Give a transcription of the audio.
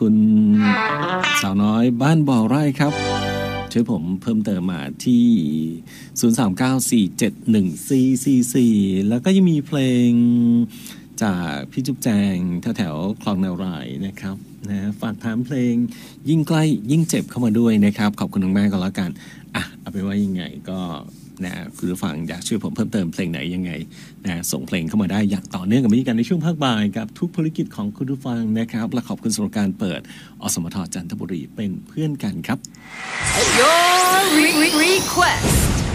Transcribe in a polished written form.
คุณสาวน้อยบ้านบ่อไร่ครับช่วยผมเพิ่มเติมมาที่0394714444แล้วก็ยังมีเพลงจากพี่จุ๊บแจงแถวคลองนารายนะครับนะฝากถามเพลงยิ่งใกล้ยิ่งเจ็บเข้ามาด้วยนะครับขอบคุณมากๆก็แล้วกันเอาเป็นว่ายังไงก็นะคุณผู้ฟังอยากช่วยผมเพิ่มเติมเพลงไหนยังไงนะส่งเพลงเข้ามาได้อย่างต่อเนื่องกับวิธีการในช่วงภาคบ่ายกับทุกภารกิจของคุณผู้ฟังนะครับและขอบคุณสำหรับการเปิดอสมทจันทบุรีเป็นเพื่อนกันครับ Your request